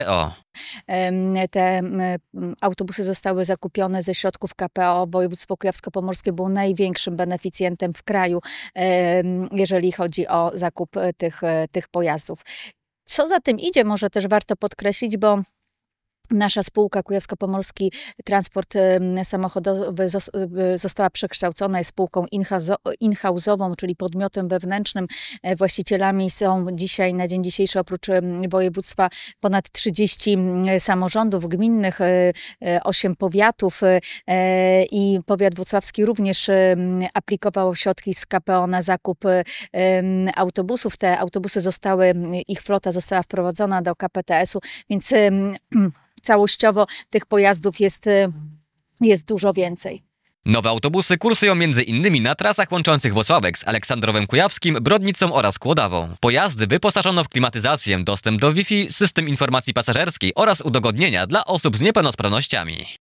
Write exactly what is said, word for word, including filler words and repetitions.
O. Te autobusy zostały zakupione ze środków K P O. Województwo kujawsko-pomorskie było największym beneficjentem w kraju, jeżeli chodzi o zakup tych, tych pojazdów. Co za tym idzie, może też warto podkreślić, bo nasza spółka Kujawsko-Pomorski Transport Samochodowy została przekształcona, jest spółką in-house'ową, czyli podmiotem wewnętrznym. Właścicielami są dzisiaj, na dzień dzisiejszy, oprócz województwa, ponad trzydzieści samorządów gminnych, osiem powiatów i powiat włocławski również aplikował środki z K P O na zakup autobusów. Te autobusy zostały, ich flota została wprowadzona do K P T S-u, więc całościowo tych pojazdów jest, jest dużo więcej. Nowe autobusy kursują między innymi na trasach łączących Włocławek z Aleksandrowem Kujawskim, Brodnicą oraz Kłodawą. Pojazdy wyposażono w klimatyzację, dostęp do Wi-Fi, system informacji pasażerskiej oraz udogodnienia dla osób z niepełnosprawnościami.